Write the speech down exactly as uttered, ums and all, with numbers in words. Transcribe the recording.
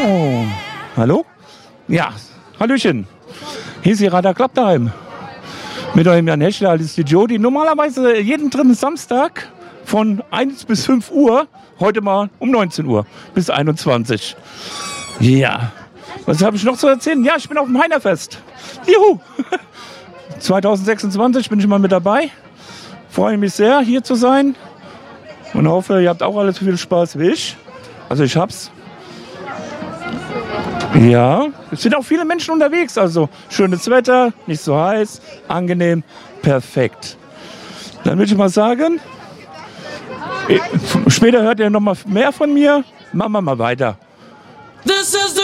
So, hallo? Ja, hallöchen. Hier ist die Radar Klappdaheim. Mit eurem Jan Heschler, alles die Jodi. Normalerweise jeden dritten Samstag von eins bis fünf Uhr. Heute mal um neunzehn Uhr bis einundzwanzig. Ja, was habe ich noch zu erzählen? Ja, ich bin auf dem Heinerfest. Juhu! zwanzig sechsundzwanzig bin ich mal mit dabei. Freue mich sehr, hier zu sein. Und hoffe, ihr habt auch alle so viel Spaß wie ich. Also ich hab's. Ja, es sind auch viele Menschen unterwegs. Also schönes Wetter, nicht so heiß, angenehm, perfekt. Dann würde ich mal sagen, später hört ihr noch mal mehr von mir. Machen wir mal weiter.